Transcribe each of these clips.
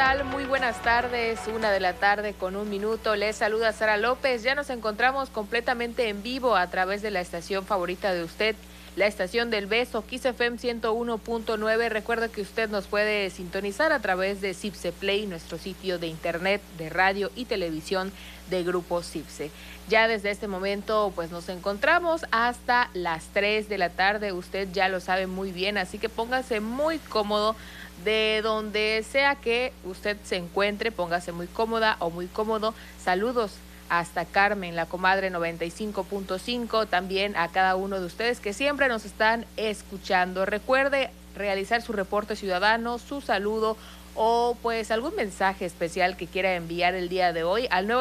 tal? Muy buenas tardes, 1:00 PM. Les saluda Sara López. Ya nos encontramos completamente en vivo a través de la estación favorita de usted, la estación del beso, Kiss FM 101.9. Recuerda que usted nos puede sintonizar a través de Cipse Play, nuestro sitio de internet, de radio y televisión de Grupo Cipse. Ya desde este momento pues nos encontramos hasta las 3 de la tarde, usted ya lo sabe muy bien, así que póngase muy cómodo de donde sea que usted se encuentre, póngase muy cómoda o muy cómodo. Saludos hasta Carmen, la comadre 95.5, también a cada uno de ustedes que siempre nos están escuchando. Recuerde realizar su reporte ciudadano, su saludo o pues algún mensaje especial que quiera enviar el día de hoy al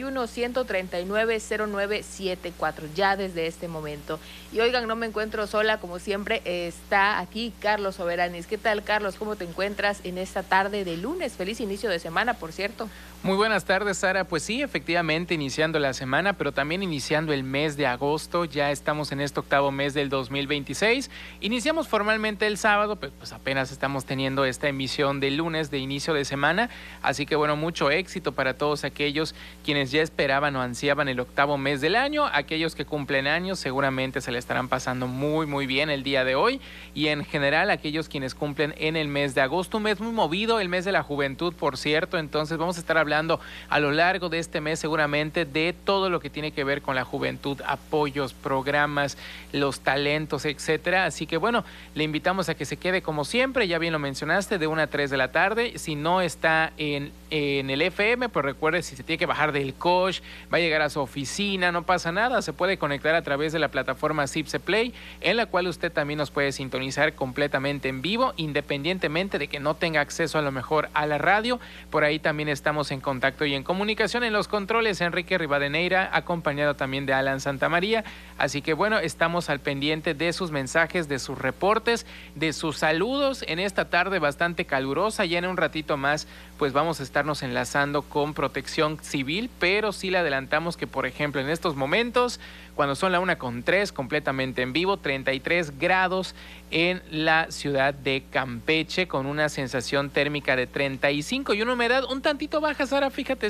981-139-0974, ya desde este momento. Y oigan, no me encuentro sola, como siempre, está aquí Carlos Soberanis. ¿Qué tal, Carlos? ¿Cómo te encuentras en esta tarde de lunes? Feliz inicio de semana, por cierto. Muy buenas tardes, Sara. Pues sí, efectivamente, iniciando la semana, pero también iniciando el mes de agosto. Ya estamos en este octavo mes del 2026. Iniciamos formalmente el sábado, pero pues apenas estamos teniendo esta emisión del lunes de inicio de semana. Así que bueno, mucho éxito para todos aquellos quienes ya esperaban o ansiaban el octavo mes del año. Aquellos que cumplen años seguramente se le estarán pasando muy bien el día de hoy. Y en general, aquellos quienes cumplen en el mes de agosto, un mes muy movido, el mes de la juventud, por cierto. Entonces vamos a estar hablando a lo largo de este mes seguramente de todo lo que tiene que ver con la juventud, apoyos, programas, los talentos, etcétera. Así que bueno, le invitamos a que se quede como siempre, ya bien lo mencionaste, de 1 a 3 de la tarde. Si no está en el FM, pues recuerde, si se tiene que bajar del coche, va a llegar a su oficina, no pasa nada, se puede conectar a través de la plataforma Cipse Play, en la cual usted también nos puede sintonizar completamente en vivo, independientemente de que no tenga acceso a lo mejor a la radio. Por ahí también estamos en contacto y en comunicación. En los controles, Enrique Rivadeneira, acompañado también de Alan Santamaría. Así que bueno, estamos al pendiente de sus mensajes, de sus reportes, de sus saludos en esta tarde bastante calurosa. Ya en un ratito más pues vamos a estarnos enlazando con Protección Civil, pero sí le adelantamos que, por ejemplo, en estos momentos, cuando son la 1:03, completamente en vivo, 33 grados en la ciudad de Campeche, con una sensación térmica de 35 y una humedad un tantito baja, Sara, fíjate,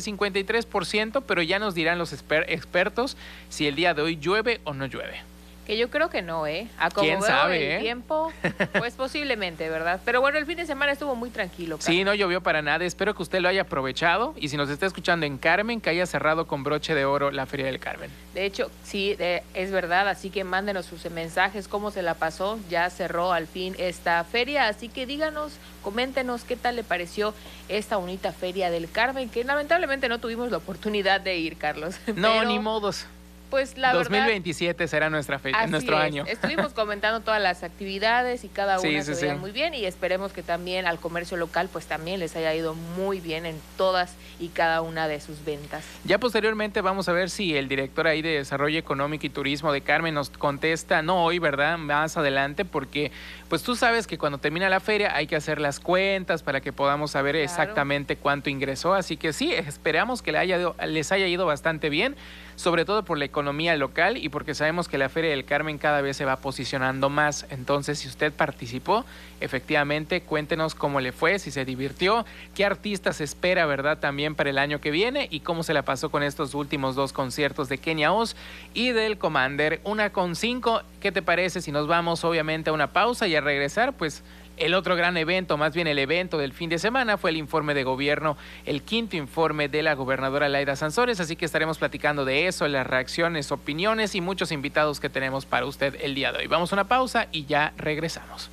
53%, pero ya nos dirán los expertos si el día de hoy llueve o no llueve. Que yo creo que no, A como ¿Quién veo sabe, el tiempo, pues posiblemente, ¿verdad? Pero bueno, el fin de semana estuvo muy tranquilo, Carlos. Sí, no llovió para nada. Espero que usted lo haya aprovechado y si nos está escuchando en Carmen, que haya cerrado con broche de oro la Feria del Carmen. De hecho, sí, es verdad, así que mándenos sus mensajes, cómo se la pasó. Ya cerró al fin esta feria, así que díganos, coméntenos qué tal le pareció esta bonita Feria del Carmen, que lamentablemente no tuvimos la oportunidad de ir, Carlos. No, pero ni modos. Pues la 2027 verdad, será nuestra fecha, nuestro año. Estuvimos comentando todas las actividades y cada una se veía sí. muy bien, y esperemos que también al comercio local pues también les haya ido muy bien en todas y cada una de sus ventas. Ya posteriormente vamos a ver si el director ahí de Desarrollo Económico y Turismo de Carmen nos contesta, no hoy, ¿verdad? Más adelante, porque pues tú sabes que cuando termina la feria hay que hacer las cuentas para que podamos saber exactamente cuánto ingresó, así que sí, esperamos que les haya ido bastante bien, sobre todo por la economía local y porque sabemos que la Feria del Carmen cada vez se va posicionando más. Entonces, si usted participó, efectivamente, cuéntenos cómo le fue, si se divirtió, qué artistas espera, ¿verdad?, también para el año que viene y cómo se la pasó con estos últimos 2 conciertos de Kenia Oz y del Commander. 1:05, ¿qué te parece si nos vamos obviamente a una pausa y a regresar? Pues el otro gran evento, más bien el evento del fin de semana, fue el informe de gobierno, el 5º informe de la gobernadora Laida Sansores, así que estaremos platicando de eso, las reacciones, opiniones y muchos invitados que tenemos para usted el día de hoy. Vamos a una pausa y ya regresamos.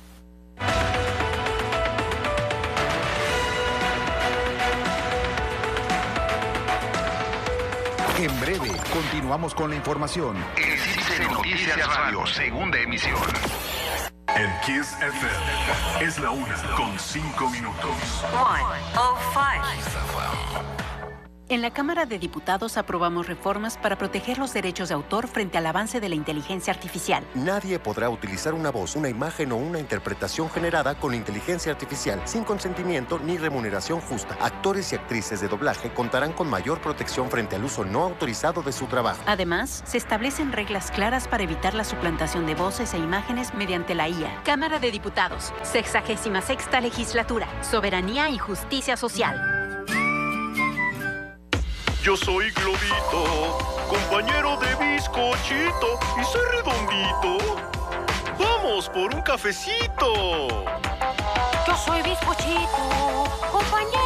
En breve, continuamos con la información. En Cipse Noticias Radio, segunda emisión. En Kiss FM es la 1:05. En la Cámara de Diputados aprobamos reformas para proteger los derechos de autor frente al avance de la inteligencia artificial. Nadie podrá utilizar una voz, una imagen o una interpretación generada con inteligencia artificial sin consentimiento ni remuneración justa. Actores y actrices de doblaje contarán con mayor protección frente al uso no autorizado de su trabajo. Además, se establecen reglas claras para evitar la suplantación de voces e imágenes mediante la IA. Cámara de Diputados, 66ª Legislatura, Soberanía y Justicia Social. Yo soy Globito, compañero de bizcochito, y soy redondito. ¡Vamos por un cafecito! Yo soy bizcochito, compañero